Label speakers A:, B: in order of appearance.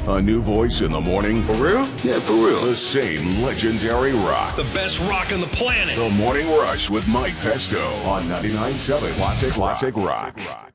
A: A new voice in the morning.
B: For real? Yeah, for real.
A: The same legendary rock.
C: The best rock on the planet.
A: The Morning Rush with Mike Pesto on 99.7 Classic Rock.